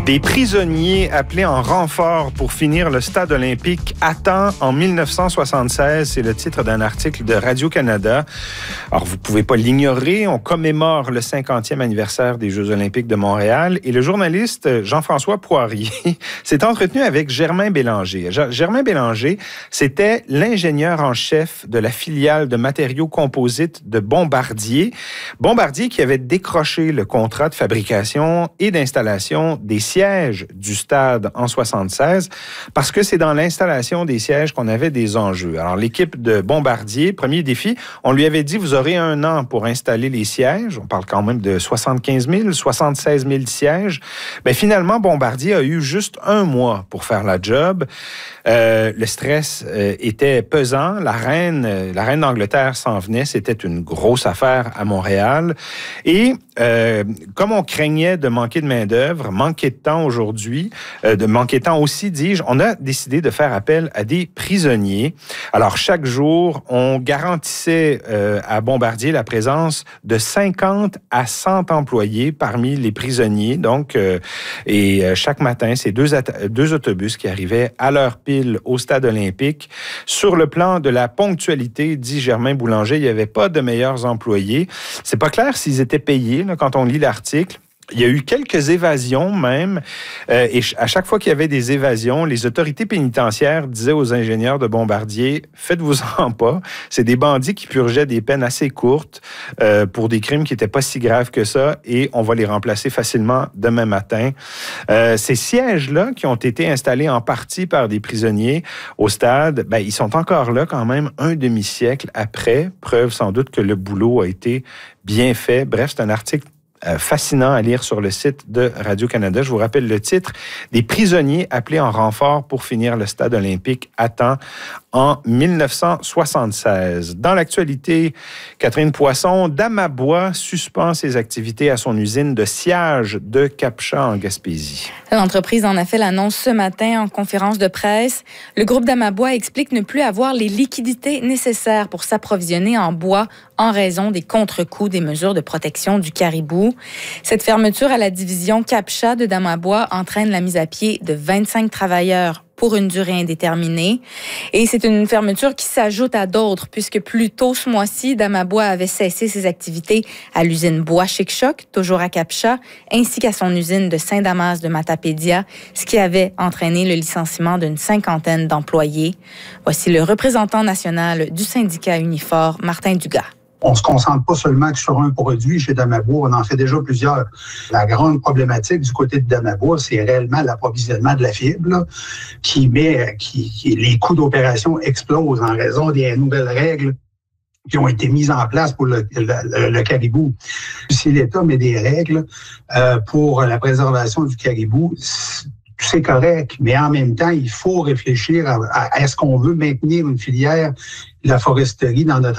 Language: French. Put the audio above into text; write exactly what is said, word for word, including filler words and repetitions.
Des prisonniers appelés en renfort pour finir le stade olympique à temps en mille neuf cent soixante-seize. C'est le titre d'un article de Radio-Canada. Alors, vous pouvez pas l'ignorer. On commémore le cinquantième anniversaire des Jeux olympiques de Montréal et le journaliste Jean-François Poirier s'est entretenu avec Germain Bélanger. Germain Bélanger, c'était l'ingénieur en chef de la filiale de matériaux composites de Bombardier. Bombardier qui avait décroché le contrat de fabrication et d'installation des sièges du stade en soixante-seize, parce que c'est dans l'installation des sièges qu'on avait des enjeux. Alors, l'équipe de Bombardier, premier défi, on lui avait dit, vous aurez un an pour installer les sièges. On parle quand même de soixante-quinze mille, soixante-seize mille sièges. Mais finalement, Bombardier a eu juste un mois pour faire la job. Euh, le stress euh, était pesant. La reine, euh, la reine d'Angleterre s'en venait. C'était une grosse affaire à Montréal. Et euh, comme on craignait de manquer de main-d'œuvre, manquer de temps aujourd'hui, euh, de manquer de temps aussi, dis-je, on a décidé de faire appel à des prisonniers. Alors, chaque jour, on garantissait euh, à Bombardier la présence de cinquante à cent employés parmi les prisonniers. Donc, euh, et euh, chaque matin, c'est deux, deux autobus qui arrivaient à l'heure pile au stade olympique. Sur le plan de la ponctualité, dit Germain Boulanger, il n'y avait pas de meilleurs employés. C'est pas clair s'ils étaient payés, là, quand on lit l'article. Il y a eu quelques évasions même, euh, et à chaque fois qu'il y avait des évasions, les autorités pénitentiaires disaient aux ingénieurs de Bombardier, faites-vous-en pas, c'est des bandits qui purgeaient des peines assez courtes euh, pour des crimes qui n'étaient pas si graves que ça, et on va les remplacer facilement demain matin. Euh, ces sièges-là, qui ont été installés en partie par des prisonniers au stade, ben, ils sont encore là quand même un demi-siècle après, preuve sans doute que le boulot a été bien fait. Bref, c'est un article fascinant à lire sur le site de Radio-Canada. Je vous rappelle le titre, « Des prisonniers appelés en renfort pour finir le stade olympique à temps en mille neuf cent soixante-seize. » Dans l'actualité, Catherine Poisson, Damabois suspend ses activités à son usine de sciage de Cap-Chat en Gaspésie. L'entreprise en a fait l'annonce ce matin en conférence de presse. Le groupe Damabois explique ne plus avoir les liquidités nécessaires pour s'approvisionner en bois en raison des contre-coups des mesures de protection du caribou. Cette fermeture à la division Cap-Chat de Damabois entraîne la mise à pied de vingt-cinq travailleurs pour une durée indéterminée. Et c'est une fermeture qui s'ajoute à d'autres, puisque plus tôt ce mois-ci, Damabois avait cessé ses activités à l'usine Bois Chic-Choc, toujours à Cap-Chat, ainsi qu'à son usine de Saint-Damas de Matapédia, ce qui avait entraîné le licenciement d'une cinquantaine d'employés. Voici le représentant national du syndicat Unifor, Martin Dugas. On ne se concentre pas seulement sur un produit chez Damabois, on en fait déjà plusieurs. La grande problématique du côté de Damabois, c'est réellement l'approvisionnement de la fibre, là, qui met, qui, qui, les coûts d'opération explosent en raison des nouvelles règles qui ont été mises en place pour le, le, le caribou. Si l'État met des règles euh, pour la préservation du caribou, c'est correct, mais en même temps, il faut réfléchir à, à est-ce qu'on veut maintenir une filière de la foresterie dans notre